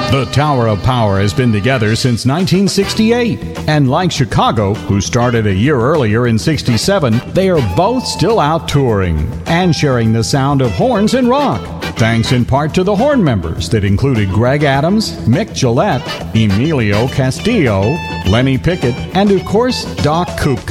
The Tower of Power has been together since 1968. And like Chicago, who started a year earlier in 67, they are both still out touring and sharing the sound of horns and rock. Thanks in part to the horn members that included Greg Adams, Mick Gillette, Emilio Castillo, Lenny Pickett, and of course, Doc Kupka.